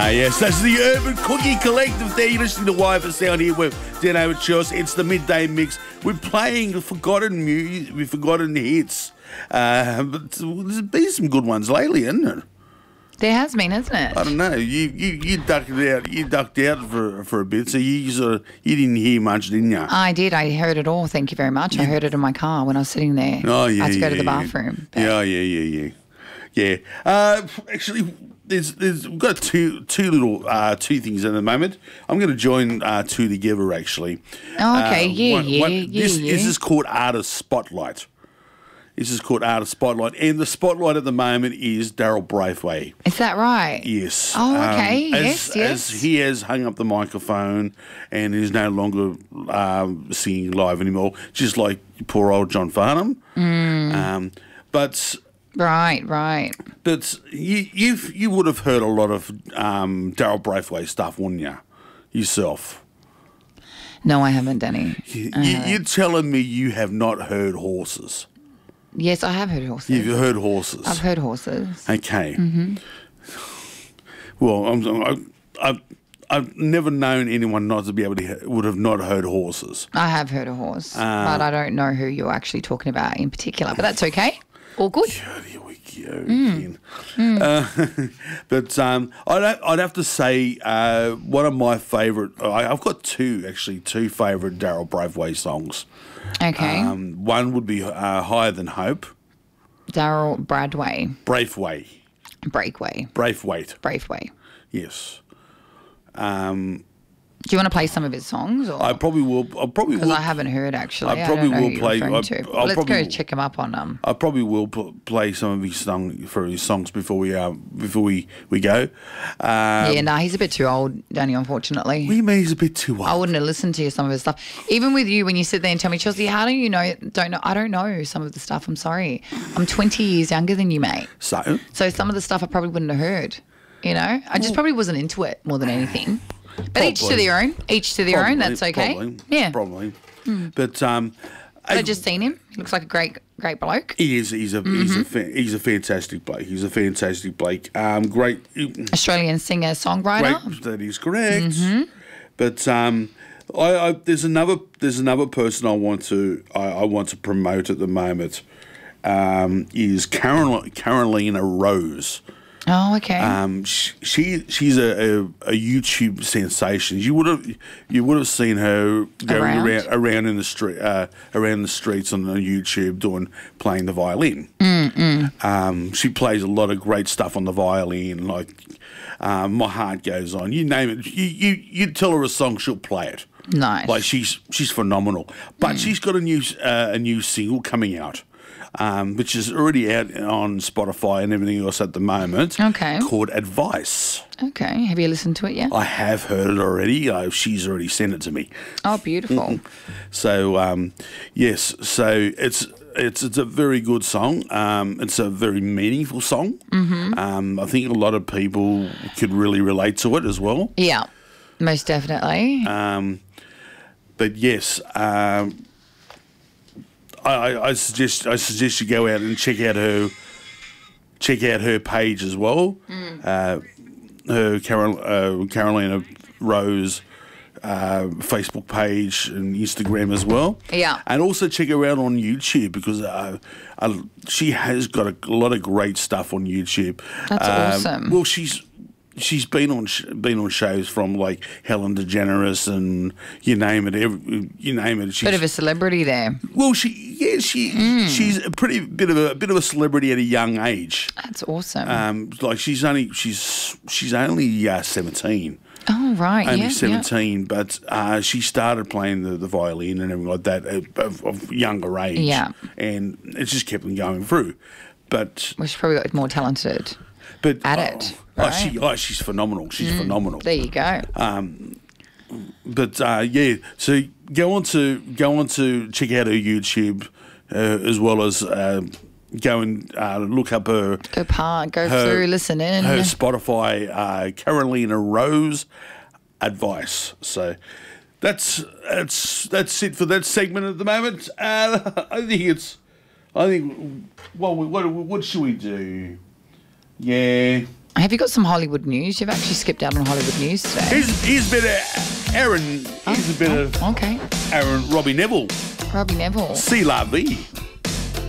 Yes, that's the Urban Cookie Collective there. You're listening to Wife Sound here with Dano and Chels. It's the midday mix. We're playing forgotten music, forgotten hits. But there's been some good ones lately, isn't it? There has been, hasn't it? I don't know. You ducked out. You ducked out for a bit, so you didn't hear much, didn't you? I did. I heard it all. Thank you very much. I heard it in my car when I was sitting there. Oh yeah. I had to go to the yeah. bathroom. Yeah. Actually, we've got two things at the moment. I'm going to join two together. Actually. Oh, okay. This is called Artist Spotlight. This is called Artist Spotlight, and the spotlight at the moment is Daryl Braithwaite. Is that right? Yes. Oh, okay. As Yes. he has hung up the microphone and is no longer singing live anymore, just like poor old John Farnham. But Right. you would have heard a lot of Daryl Braithwaite stuff, wouldn't you, yourself? No, I haven't, Danny. You're telling me you have not heard Horses? Yes, I have heard horses. You've heard Horses? I've heard horses. Okay. Mm-hmm. Well, I've never known anyone not to be able to would have not heard Horses. I have heard a horse, but I don't know who you're actually talking about in particular. But that's okay. All good. Here we go again. But I'd have to say one of my favourite. I've got two favourite Daryl Braithwaite songs. Okay. One would be Higher Than Hope. Daryl Braithwaite. Braithwaite. Yes. Do you want to play some of his songs? Or? I probably will. Because I haven't heard actually. I probably will play. Let's go check him up on I probably will play some of his songs before we go. He's a bit too old, Danny. Unfortunately. What do you mean he's a bit too old? I wouldn't have listened to some of his stuff. Even with you, when you sit there and tell me, Chelsea, how do you know? Don't know. I don't know some of the stuff. I'm sorry. I'm 20 years younger than you, mate. So some of the stuff I probably wouldn't have heard. You know, I just probably wasn't into it more than anything. But Probably. each to their own. Probably, that's okay. Probably, yeah. Probably. But I just seen him. He looks like a great bloke. He is. He's a fantastic bloke. He's a fantastic bloke. Great Australian singer songwriter. Great, that is correct. But there's another person I want to promote at the moment. Is Carolina Rose. Oh, okay. She's a YouTube sensation. You would have seen her going around in the street around the streets on YouTube playing the violin. She plays a lot of great stuff on the violin, like My Heart Goes On. You name it. You tell her a song, she'll play it. Nice. Like she's phenomenal. But she's got a new single coming out. Which is already out on Spotify and everything else at the moment. Okay. Called Advice. Okay. Have you listened to it yet? I have heard it already. She's already sent it to me. Oh, beautiful. So, yes. So it's a very good song. It's a very meaningful song. I think a lot of people could really relate to it as well. Yeah, most definitely. But yes. I suggest you go out and check out her page as well. Her Carolina Rose Facebook page and Instagram as well. Yeah, and also check her out on YouTube because she has got a lot of great stuff on YouTube. That's awesome. Well, she's been on shows from like Helen DeGeneres and you name it. She's bit of a celebrity there. Well, she's a bit of a celebrity at a young age. That's awesome. Like she's only 17. Oh right, only 17, but she started playing the violin and everything like that of younger age. Yeah, and it just kept on going through. But well, she's probably got more talented. But at it. Right? She's phenomenal. She's phenomenal. There you go. But so go on to check out her YouTube as well as go and look up her through, listen in her Spotify Carolina Rose Advice. So that's it for that segment at the moment. What should we do? Yeah. Have you got some Hollywood news? You've actually skipped out on Hollywood news today. He's a bit of Aaron. He's a bit of Okay. Aaron. Robbie Neville. Robbie Neville. C'est la vie.